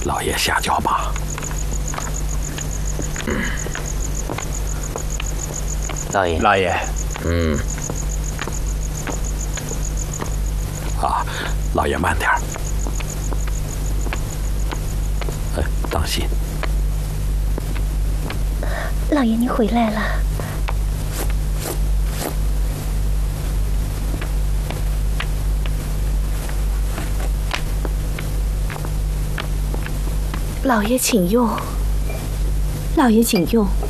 老爷下轿吧。 老爷， 老爷， 老爷慢点儿，当心。 老爷，你回来了。 老爷请用。老爷请用。